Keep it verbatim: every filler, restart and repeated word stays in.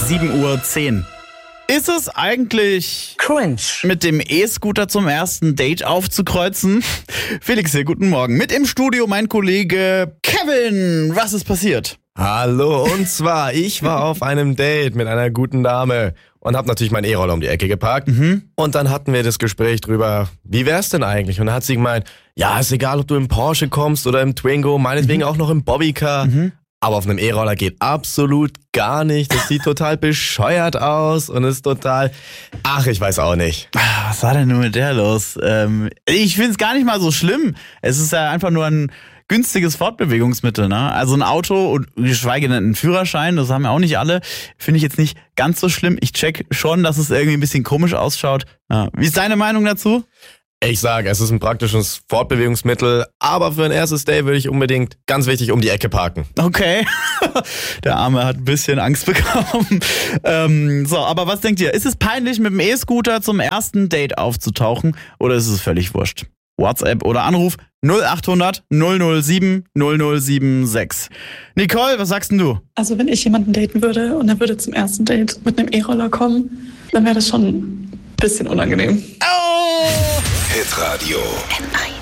sieben Uhr zehn. Ist es eigentlich cringe, mit dem E-Scooter zum ersten Date aufzukreuzen? Felix hier, guten Morgen. Mit im Studio mein Kollege Kevin. Was ist passiert? Hallo, und zwar, ich war auf einem Date mit einer guten Dame und hab natürlich meinen E-Roller um die Ecke geparkt. Mhm. Und dann hatten wir das Gespräch drüber, wie wär's denn eigentlich? Und dann hat sie gemeint, ja, ist egal, ob du im Porsche kommst oder im Twingo, meinetwegen mhm. auch noch im Bobbycar. Mhm. Aber auf einem E-Roller geht absolut gar nicht. Das sieht total bescheuert aus und ist total... Ach, ich weiß auch nicht. Was war denn nur mit der los? Ähm, ich find's gar nicht mal so schlimm. Es ist ja einfach nur ein günstiges Fortbewegungsmittel, ne? Also ein Auto und geschweige denn ein Führerschein, das haben ja auch nicht alle, finde ich jetzt nicht ganz so schlimm. Ich check schon, dass es irgendwie ein bisschen komisch ausschaut. Ja. Wie ist deine Meinung dazu? Ich sage, es ist ein praktisches Fortbewegungsmittel, aber für ein erstes Date würde ich unbedingt, ganz wichtig, um die Ecke parken. Okay, der Arme hat ein bisschen Angst bekommen. Ähm, so, aber was denkt ihr? Ist es peinlich, mit dem E-Scooter zum ersten Date aufzutauchen oder ist es völlig wurscht? WhatsApp oder Anruf null acht hundert null null sieben null null sieben sechs. Nicole, was sagst denn du? Also wenn ich jemanden daten würde und er würde zum ersten Date mit einem E-Roller kommen, dann wäre das schon ein bisschen unangenehm. Oh! Hitradio N eins.